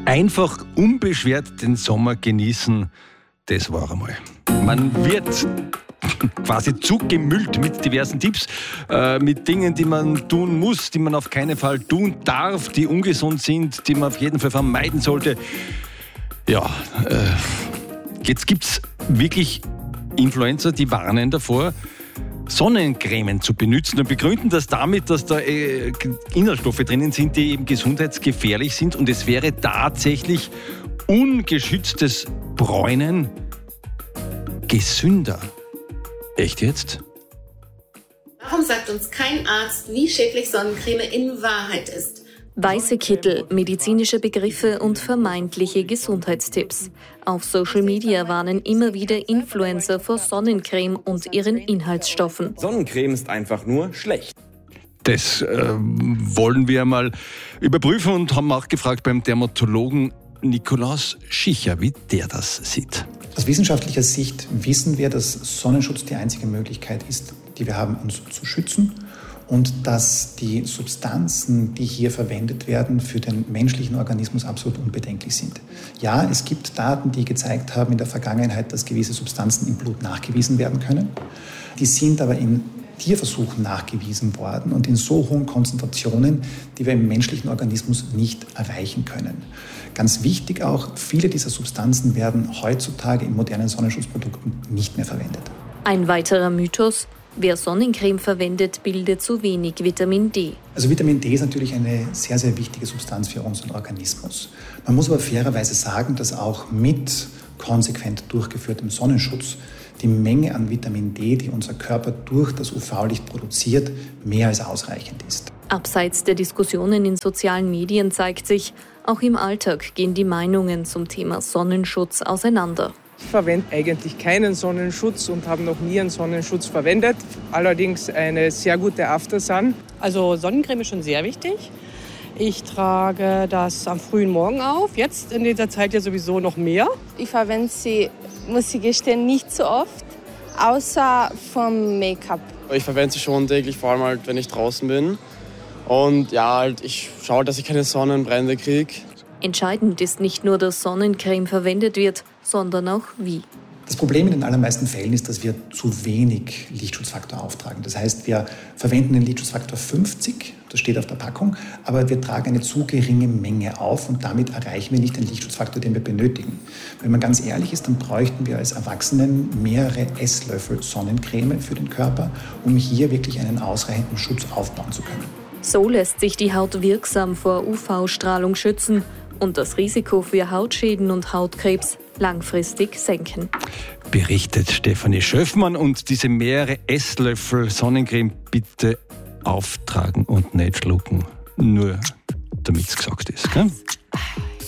Einfach unbeschwert den Sommer genießen, das war einmal. Man wird quasi zugemüllt mit diversen Tipps, mit Dingen, die man tun muss, die man auf keinen Fall tun darf, die ungesund sind, die man auf jeden Fall vermeiden sollte. Ja, jetzt gibt's wirklich Influencer, die warnen davor, Sonnencremen zu benutzen und begründen das damit, dass da Inhaltsstoffe drinnen sind, die eben gesundheitsgefährlich sind, und es wäre tatsächlich ungeschütztes Bräunen gesünder. Echt jetzt? Warum sagt uns kein Arzt, wie schädlich Sonnencreme in Wahrheit ist? Weiße Kittel, medizinische Begriffe und vermeintliche Gesundheitstipps. Auf Social Media warnen immer wieder Influencer vor Sonnencreme und ihren Inhaltsstoffen. Sonnencreme ist einfach nur schlecht. Das wollen wir mal überprüfen und haben auch gefragt beim Dermatologen Nikolaus Schicher, wie der das sieht. Aus wissenschaftlicher Sicht wissen wir, dass Sonnenschutz die einzige Möglichkeit ist, die wir haben, uns zu schützen, und dass die Substanzen, die hier verwendet werden, für den menschlichen Organismus absolut unbedenklich sind. Ja, es gibt Daten, die gezeigt haben in der Vergangenheit, dass gewisse Substanzen im Blut nachgewiesen werden können. Die sind aber in Tierversuchen nachgewiesen worden und in so hohen Konzentrationen, die wir im menschlichen Organismus nicht erreichen können. Ganz wichtig auch, viele dieser Substanzen werden heutzutage in modernen Sonnenschutzprodukten nicht mehr verwendet. Ein weiterer Mythos: Wer Sonnencreme verwendet, bildet zu wenig Vitamin D. Also Vitamin D ist natürlich eine sehr, sehr wichtige Substanz für unseren Organismus. Man muss aber fairerweise sagen, dass auch mit konsequent durchgeführtem Sonnenschutz die Menge an Vitamin D, die unser Körper durch das UV-Licht produziert, mehr als ausreichend ist. Abseits der Diskussionen in sozialen Medien zeigt sich, auch im Alltag gehen die Meinungen zum Thema Sonnenschutz auseinander. Ich verwende eigentlich keinen Sonnenschutz und habe noch nie einen Sonnenschutz verwendet. Allerdings eine sehr gute Aftersun. Also Sonnencreme ist schon sehr wichtig. Ich trage das am frühen Morgen auf. Jetzt in dieser Zeit ja sowieso noch mehr. Ich verwende sie, muss ich gestehen, nicht so oft, außer vom Make-up. Ich verwende sie schon täglich, vor allem halt, wenn ich draußen bin. Und ja, halt, ich schaue, dass ich keine Sonnenbrände kriege. Entscheidend ist nicht nur, dass Sonnencreme verwendet wird, sondern auch wie. Das Problem in den allermeisten Fällen ist, dass wir zu wenig Lichtschutzfaktor auftragen. Das heißt, wir verwenden den Lichtschutzfaktor 50, das steht auf der Packung, aber wir tragen eine zu geringe Menge auf und damit erreichen wir nicht den Lichtschutzfaktor, den wir benötigen. Wenn man ganz ehrlich ist, dann bräuchten wir als Erwachsenen mehrere Esslöffel Sonnencreme für den Körper, um hier wirklich einen ausreichenden Schutz aufbauen zu können. So lässt sich die Haut wirksam vor UV-Strahlung schützen und das Risiko für Hautschäden und Hautkrebs langfristig senken. Berichtet Stefanie Schöffmann, und diese mehrere Esslöffel Sonnencreme bitte auftragen und nicht schlucken. Nur damit es gesagt ist. Gell?